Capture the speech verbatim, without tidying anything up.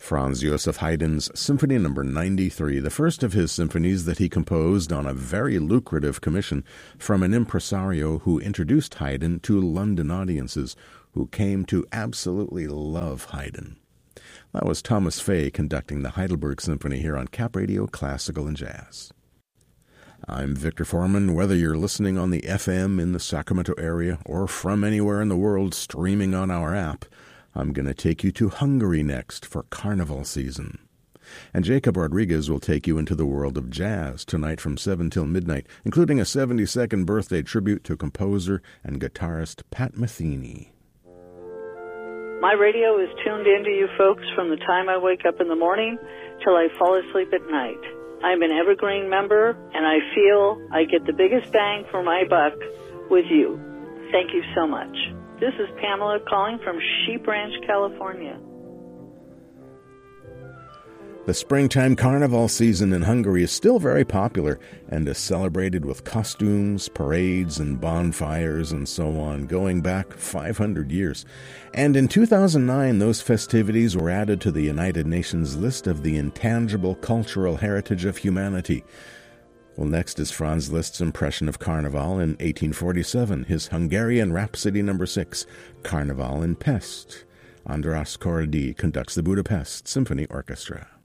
Franz Joseph Haydn's Symphony Number ninety-three, the first of his symphonies that he composed on a very lucrative commission from an impresario who introduced Haydn to London audiences who came to absolutely love Haydn. That was Thomas Fay conducting the Heidelberg Symphony here on Cap Radio Classical and Jazz. I'm Victor Foreman. Whether you're listening on the F M in the Sacramento area or from anywhere in the world streaming on our app, I'm going to take you to Hungary next for Carnival season. And Jacob Rodriguez will take you into the world of jazz tonight from seven till midnight, including a seventy-second birthday tribute to composer and guitarist Pat Metheny. My radio is tuned in to you folks from the time I wake up in the morning till I fall asleep at night. I'm an Evergreen member, and I feel I get the biggest bang for my buck with you. Thank you so much. This is Pamela calling from Sheep Ranch, California. The springtime carnival season in Hungary is still very popular and is celebrated with costumes, parades, and bonfires and so on, going back five hundred years. And in two thousand nine, those festivities were added to the United Nations list of the intangible cultural heritage of humanity. Well, next is Franz Liszt's impression of Carnival in eighteen forty-seven, his Hungarian Rhapsody Number six, Carnival in Pest. András Kordy conducts the Budapest Symphony Orchestra.